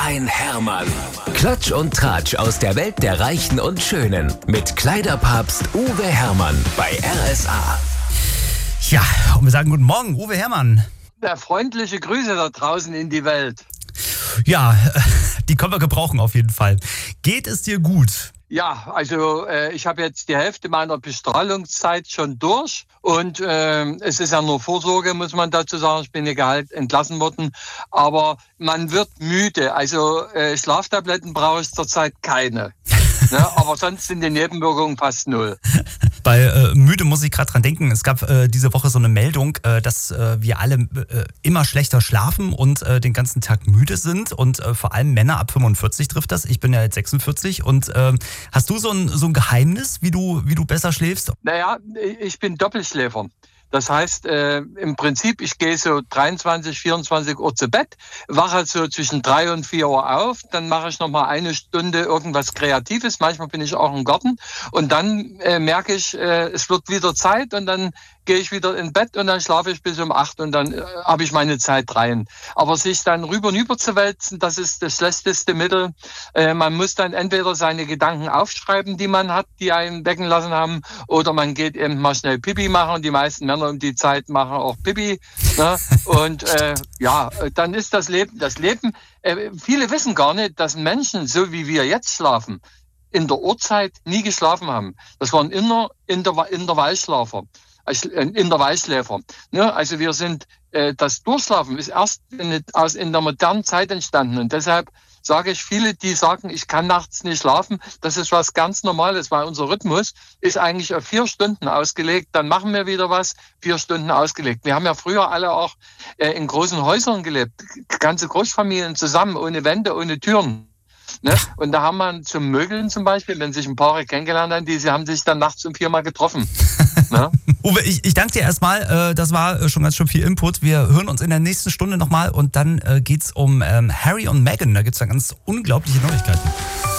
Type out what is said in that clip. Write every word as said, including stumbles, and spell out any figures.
ein Hermann. Klatsch und Tratsch aus der Welt der Reichen und Schönen. Mit Kleiderpapst Uwe Hermann bei R S A. Ja, und wir sagen guten Morgen, Uwe Hermann. Ja, freundliche Grüße da draußen in die Welt. Ja, die können wir gebrauchen auf jeden Fall. Geht es dir gut? Ja, also äh, ich habe jetzt die Hälfte meiner Bestrahlungszeit schon durch und äh, es ist ja nur Vorsorge, muss man dazu sagen. Ich bin ja gehalt entlassen worden, aber man wird müde. Also äh, Schlaftabletten brauche ich zurzeit keine. Ne? Aber sonst sind die Nebenwirkungen fast null. Bei äh, müde muss ich gerade dran denken, es gab äh, diese Woche so eine Meldung, äh, dass äh, wir alle äh, immer schlechter schlafen und äh, den ganzen Tag müde sind und äh, vor allem Männer ab fünfundvierzig trifft das. Ich bin ja jetzt sechsundvierzig und äh, hast du so ein, so ein Geheimnis, wie du, wie du besser schläfst? Naja, ich bin Doppelschläfer. Das heißt, äh, im Prinzip, ich gehe so dreiundzwanzig, vierundzwanzig Uhr zu Bett, wache so zwischen drei und vier Uhr auf, dann mache ich noch mal eine Stunde irgendwas Kreatives, manchmal bin ich auch im Garten und dann äh, merke ich, äh, es wird wieder Zeit und dann gehe ich wieder ins Bett und dann schlafe ich bis um acht und dann äh, habe ich meine Zeit rein. Aber sich dann rüber und über zu wälzen, das ist das schlechteste Mittel. Äh, man muss dann entweder seine Gedanken aufschreiben, die man hat, die einen wecken lassen haben, oder man geht eben mal schnell Pipi machen und die meisten Männer um die Zeit machen auch Pipi. Ne? Und äh, ja, dann ist das Leben, das Leben, äh, viele wissen gar nicht, dass Menschen, so wie wir jetzt schlafen, in der Urzeit nie geschlafen haben. Das waren immer Inter- Intervallschlafer. Intervallschläfer. Ne? Also wir sind, äh, das Durchschlafen ist erst in, aus, in der modernen Zeit entstanden und deshalb sage ich, viele, die sagen, ich kann nachts nicht schlafen, das ist was ganz Normales, weil unser Rhythmus ist eigentlich auf vier Stunden ausgelegt, dann machen wir wieder was, vier Stunden ausgelegt. Wir haben ja früher alle auch äh, in großen Häusern gelebt, ganze Großfamilien zusammen, ohne Wände, ohne Türen. Ne? Und da haben wir zum Mögeln zum Beispiel, wenn sich ein Paar kennengelernt haben, die sie haben sich dann nachts um vier Mal getroffen. Ne? Uwe, ich, ich danke dir erstmal, äh, das war schon ganz schön viel Input. Wir hören uns in der nächsten Stunde nochmal und dann äh, geht's um ähm, Harry und Meghan. Da gibt's dann ganz unglaubliche Neuigkeiten.